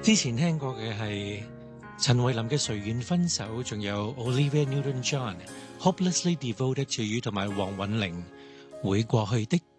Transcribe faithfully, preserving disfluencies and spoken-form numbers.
之前聽過嘅係陳慧琳嘅《誰願分手》，仲有 Olivia Newton-John《Hopelessly Devoted to You》同埋黃韻玲《會過去的